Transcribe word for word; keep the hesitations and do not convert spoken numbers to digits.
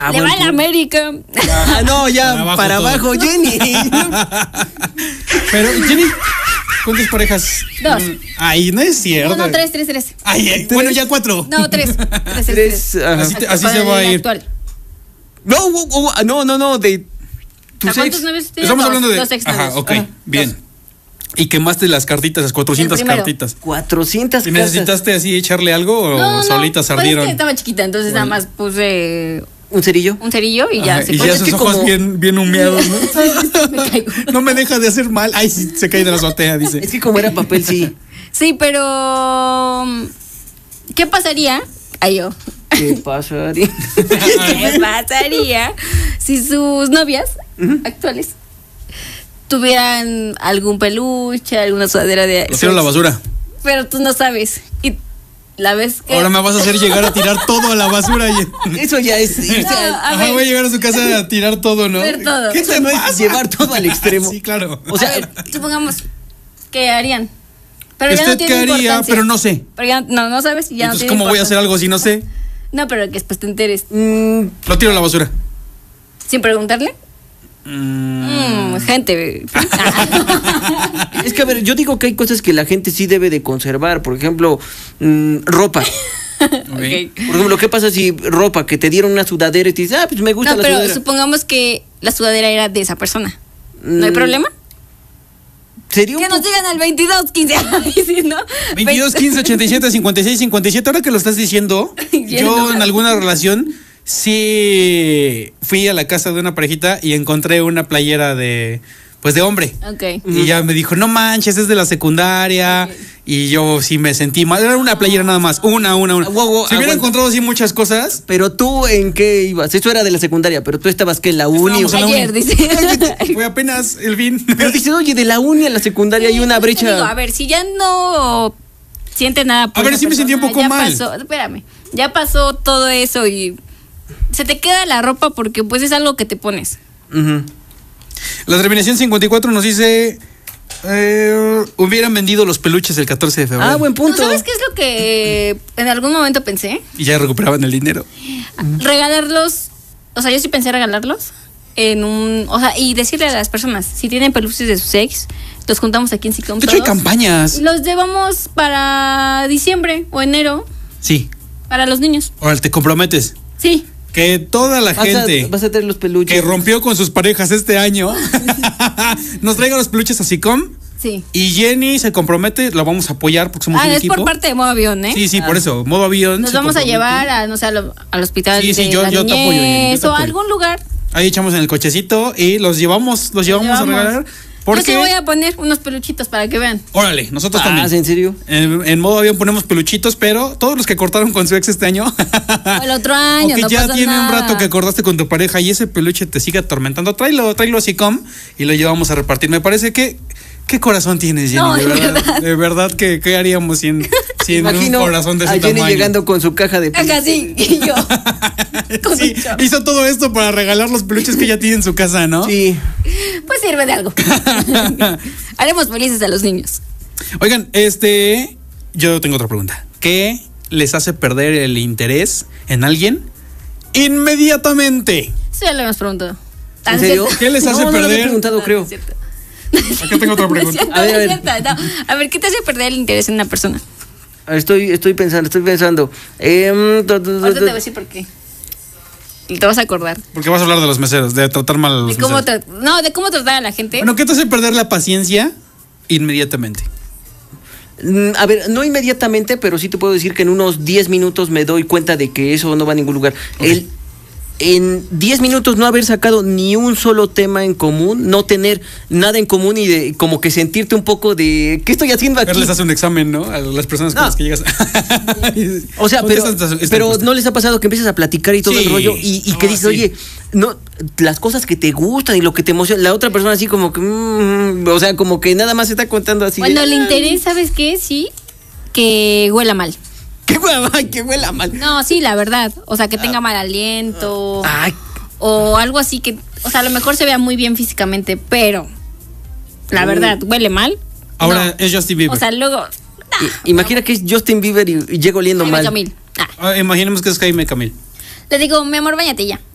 Ah, Le va a la América. Ah, no, ya, Para abajo para todo. abajo, Jenny. Pero, Jenny, ¿cuántas parejas? Dos. Ay, no es cierto. No, no, tres, tres, tres. Ay, ay, bueno, ya cuatro. No, tres. Tres, tres, Tres, tres. ajá. Así, te- así Con se el va a ir. actual. No, oh, oh, no, no, no, de ¿A tus cuántos ex. novios tienes? Estamos Dos, hablando de. Dos ex Ajá, novios. ok, Ajá. bien. Y quemaste las cartitas, las cuatrocientas El primero. cartitas. cuatrocientas ¿Y cartas. necesitaste así echarle algo o No, no, solitas pues es ardieron? que estaba chiquita, entonces nada más puse ¿Un cerillo? un cerillo y ya Ajá, se y fue. ya es sus que ojos como- bien, bien humeados, ¿no? Me caigo. No me deja de hacer mal. Ay, sí, se cae de la azotea, dice. Es que como era papel, sí. Sí, pero ¿qué pasaría? Ay, yo. ¿Qué pasaría? ¿Qué pasaría si sus novias actuales tuvieran algún peluche, alguna sudadera de... Lo tiro a la basura. Pero tú no sabes. Y la vez que... Ahora me vas a hacer llegar a tirar todo a la basura. Y... Eso ya es. o sea, No, a Ajá, ver. voy a llegar a su casa a tirar todo, ¿no? Ver todo. ¿Qué eso te no es pasa? llevar todo al extremo. Sí, claro. O sea, A ver, supongamos que harían. Pero ya ¿Usted no tiene qué haría? importancia. Pero no sé. Pero ya no, no sabes y ya no Entonces, tiene ¿cómo voy a hacer importancia. algo si no sé? No, pero que después te enteres. mm, Lo tiro a la basura. Sin preguntarle. Mm. Mm, gente. es que a ver, yo digo que hay cosas que la gente sí debe de conservar. Por ejemplo, mm, ropa. Ok. Ok. Por ejemplo, ¿qué pasa si ropa que te dieron una sudadera y te dices, ah, pues me gusta No, la pero sudadera? supongamos que la sudadera era de esa persona. ¿No hay Mm, problema? Sería un Que nos poco- digan al veintidós, quince. Ay, sí, ¿no? veintidós, quince, ochenta y siete, cincuenta y seis, cincuenta y siete. Ahora que lo estás diciendo, Ya yo no. en alguna relación sí fui a la casa de una parejita y encontré una playera de, pues de hombre. Ok. Y ya me dijo, no manches, es de la secundaria. Y yo sí me sentí mal. Era una playera nada más. Una, una, una. Ah, wow, wow, si hubiera aguanta. encontrado así muchas cosas. Pero tú, ¿en qué ibas? Eso era de la secundaria, pero tú estabas, ¿qué? En la uni. Estábamos en la Ayer, uni. dice. Fue apenas el fin. Pero dices, oye, de la uni a la secundaria hay una Te digo, a brecha. ver, si ya no siente nada por A ver, esa sí me sentí un persona, poco ya mal. pasó- espérame, ya pasó todo eso y se te queda la ropa porque pues es algo que te pones. Ujú. La terminación cincuenta y cuatro nos dice. eh, hubieran vendido los peluches el catorce de febrero. Ah, buen ¿Tú punto. sabes qué es lo que en algún momento pensé? Y ya recuperaban el dinero. Regalarlos, o sea, yo sí pensé regalarlos en un, o sea, y decirle a las personas, si tienen peluches de sus ex, los juntamos aquí en Sicom De hecho, hay todos, campañas. y los llevamos para diciembre o enero Sí. para los niños. Ahora te comprometes. Sí. Que toda la Vas a, gente vas a tener los peluches. que rompió con sus parejas este año nos traiga los peluches a Sicom. Sí. Y Jenny se compromete, la vamos a apoyar porque somos Ah, un es equipo. por parte de modo avión, ¿eh? Sí, sí, por eso. Modo avión. Nos se vamos a compromete. llevar a, no sé, a lo- al hospital Sí, sí, de yo- la yo te apoyo, Jenny, yo niñez te o a apoyo. algún lugar. Ahí echamos en el cochecito y los llevamos, los llevamos, a llevamos. regalar. Yo Porque, sí voy a poner unos peluchitos para que vean. órale, nosotros Ah, también. ¿en serio? En, en modo avión ponemos peluchitos, pero todos los que cortaron con su ex este año. O el otro o año, que no ya pasa tiene un nada. rato que acordaste con tu pareja y ese peluche te sigue atormentando. Tráelo, tráelo a Sicom y lo llevamos a repartir. Me parece que. ¿Qué corazón tienes, Jenny? No, de, de verdad, verdad. de verdad, que ¿qué haríamos sin, sin Imagino un corazón de ese a Jenny tamaño? llegando con su caja de Acá sí, y yo. Con Sí, un chorro. hizo todo esto para regalar los peluches que ya tiene en su casa, ¿no? Sí. Pues sirve de algo. Haremos felices a los niños. Oigan, este, yo tengo otra pregunta. ¿Qué les hace perder el interés en alguien inmediatamente? Eso ya lo hemos preguntado. ¿En serio? ¿Qué les hace no, no lo había perder? preguntado, No, creo. no es cierto. Acá tengo otra No es pregunta. cierto, A ver, no a es ver. cierto, no. A ver, ¿qué te hace perder el interés en una persona? Estoy, estoy pensando, estoy pensando. Em, tu, tu, tu, Ahorita te tu. voy a decir por qué. Y te vas a acordar. Porque vas a hablar de los meseros, de tratar mal a los De cómo meseros. tra- no, de cómo tratar a la gente. Bueno, ¿qué te hace perder la paciencia inmediatamente? Mm, A ver, no inmediatamente, pero sí te puedo decir que en unos diez minutos me doy cuenta de que eso no va a ningún lugar. Ok. El, en diez minutos no haber sacado ni un solo tema en común, no tener nada en común y de como que sentirte un poco de ¿qué estoy haciendo aquí? Les hace un examen, ¿no? A las personas con No. las que llegas. O sea, pero, Contesta esta- esta pero encuesta. no les ha pasado que empiezas a platicar y todo Sí. el rollo y, y que No, dices, sí. oye, no, las cosas que te gustan y lo que te emociona, la otra persona así como que, mm, o sea, como que nada más se está contando así. Cuando de, le "Ah, interesa, ¿sabes qué? Sí, que huela mal. qué hueva, ay, qué huela mal. No, sí, la verdad. O sea, que tenga mal aliento. Ay, O algo así que, o sea, a lo mejor se vea muy bien físicamente, pero la verdad, huele mal. Ahora No. es Justin Bieber. O sea, luego. i- imagina que es Justin Bieber y, y llega oliendo Jaime mal. Camil. Ah, Ah, imaginemos que es Jaime Camil. le digo, mi amor, bañate ya.